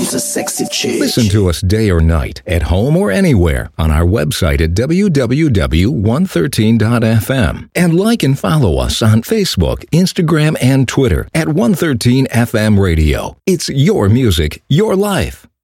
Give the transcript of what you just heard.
She's a sexy chick. Listen to us day or night, at home or anywhere, on our website at www.113.fm. And like and follow us on Facebook, Instagram, and Twitter at 113 FM Radio. It's your music, your life.